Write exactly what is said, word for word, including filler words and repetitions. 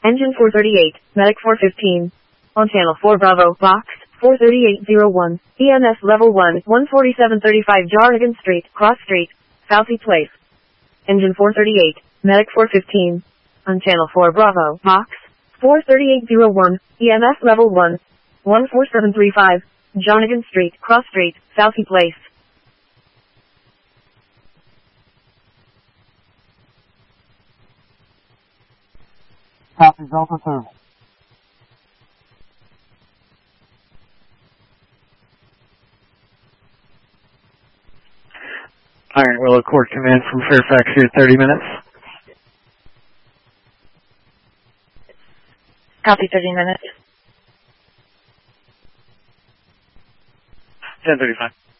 Engine four thirty-eight, Medic four fifteen. On channel four Bravo, box, four thirty-eight oh one, E M S level one, one forty-seven thirty-five Jarnigan Street, Cross Street, Southie Place. Engine four thirty-eight, Medic four fifteen. On channel four Bravo, box, four thirty-eight oh one, E M S level one, one forty-seven thirty-five, Jarnigan Street, Cross Street, Southie Place. Copy, Delta two. Iron Willow Court Command from Fairfax here, thirty minutes. Copy, thirty minutes. ten thirty-five.